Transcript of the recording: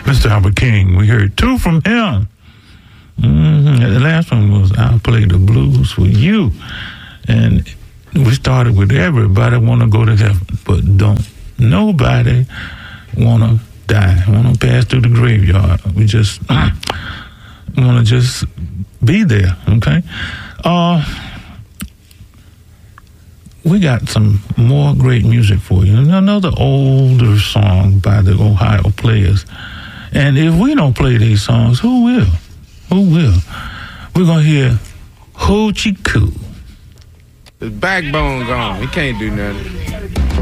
Mr. Albert King. We heard two from him. The last one was I'll Play the Blues for You. And we started with everybody want to go to heaven, but don't nobody want to die, want to pass through the graveyard. We just want to just be there, okay? We got some more great music for you. Another older song by the Ohio Players. And if we don't play these songs, who will? Who will? We're going to hear Hoochie Coo. His backbone gone. He can't do nothing.